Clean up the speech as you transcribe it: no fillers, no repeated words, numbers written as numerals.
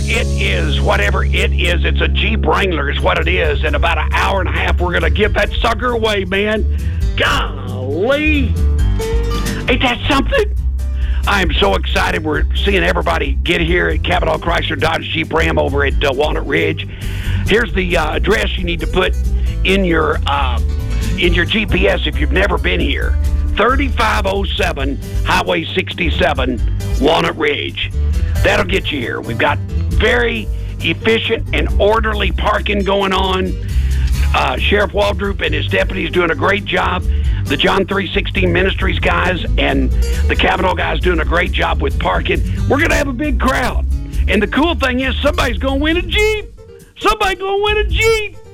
it is, whatever it is, it's a Jeep Wrangler is what it is. In about an hour and a half, we're going to give that sucker away, man. Golly. Ain't that something? I am so excited. We're seeing everybody get here at Cavanaugh Chrysler Dodge Jeep Ram over at Walnut Ridge. Here's the address you need to put in your GPS if you've never been here. 3507 Highway 67, Walnut Ridge. That'll get you here. We've got very efficient and orderly parking going on. Sheriff Waldrop and his deputies doing a great job. The John 316 Ministries guys and the Cavanaugh guys doing a great job with parking. We're going to have a big crowd. And the cool thing is somebody's going to win a Jeep. Somebody's going to win a Jeep.